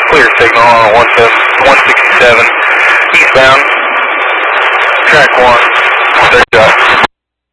clear signal on 167 eastbound, track 1, 30 up.